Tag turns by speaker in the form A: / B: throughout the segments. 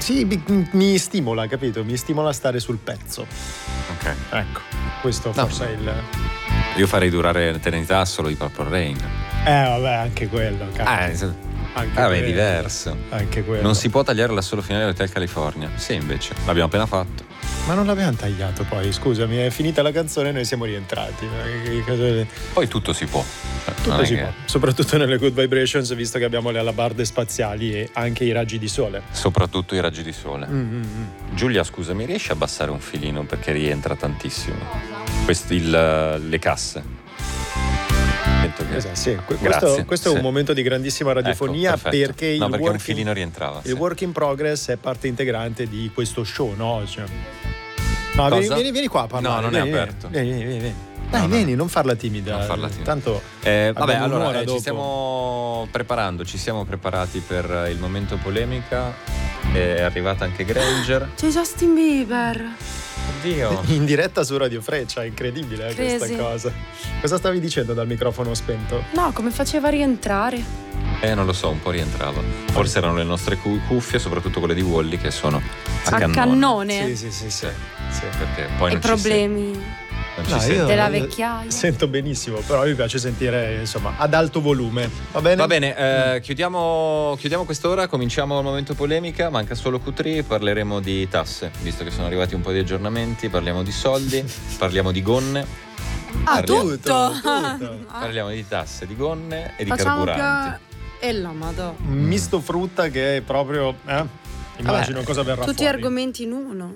A: Sì, mi stimola, capito? Mi stimola a stare sul pezzo.
B: Ok.
A: Ecco, questo forse è il...
B: Io farei durare l'eternità solo i Purple Rain.
A: Vabbè, anche quello, cazzo. Anche
B: ma è
A: quello.
B: diverso.
A: Anche quello.
B: Non si può tagliare la solo finale dell'Hotel California. Sì, invece, l'abbiamo appena fatto.
A: Ma non l'abbiamo tagliato poi, scusami, è finita la canzone e noi siamo rientrati.
B: Poi tutto si può.
A: Tutto si può, soprattutto nelle Good Vibrations, visto che abbiamo le alabarde spaziali e anche i raggi di sole.
B: Soprattutto i raggi di sole. Giulia, scusa, mi riesci a abbassare un filino perché rientra tantissimo? Le casse.
A: Esatto, sì. Questo è un
B: sì.
A: momento di grandissima radiofonia,
B: ecco,
A: perché
B: un filino rientrava.
A: Il work in progress è parte integrante di questo show, no? No, vieni qua a parlare.
B: No, non è aperto.
A: Vieni. Dai, vieni, non farla timida.
B: Non farla timida.
A: Tanto
B: vabbè, allora
A: dopo.
B: ci stiamo preparati per il momento polemica. È arrivata anche Granger.
C: C'è Justin Bieber.
B: Oddio.
A: In diretta su Radio Freccia, incredibile questa cosa. Cosa stavi dicendo dal microfono spento?
C: No, come faceva a rientrare?
B: Non lo so, un po' rientrava. Forse erano le nostre cuffie, soprattutto quelle di Wally, che sono a
C: cannone.
A: Sì.
B: Perché poi
C: e
B: non
C: problemi della vecchiaia.
A: Sento benissimo, però mi piace sentire, insomma, ad alto volume. Va bene?
B: Va bene, chiudiamo quest'ora, cominciamo il momento polemica, manca solo Q3, parleremo di tasse, visto che sono arrivati un po' di aggiornamenti, parliamo di soldi, parliamo di gonne.
C: Tutto.
B: Parliamo di tasse, di gonne e di
C: Facciamo
B: carburanti.
C: E la madò.
A: Misto frutta che è proprio... Immagino cosa verrà
C: tutti
A: fuori.
C: argomenti in uno.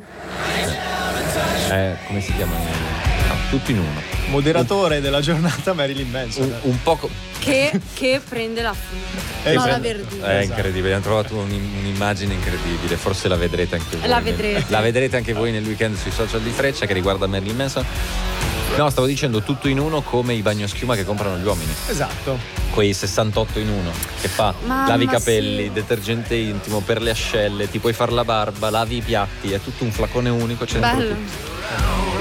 B: Come si chiamano? Tutti in uno.
A: Moderatore della giornata Marilyn Manson.
B: Un poco...
C: Che prende la frutta. No, la verdura.
B: È incredibile, abbiamo trovato un'immagine incredibile, forse la vedrete anche voi.
C: La
B: vedrete anche voi nel weekend sui social di Freccia, che riguarda Marilyn Manson. No, stavo dicendo tutto in uno, come i bagnoschiuma che comprano gli uomini.
A: Esatto.
B: Quei 68 in uno, che fa lavi i capelli, detergente intimo per le ascelle, ti puoi far la barba, lavi i piatti, è tutto un flacone unico, c'è dentro tutto.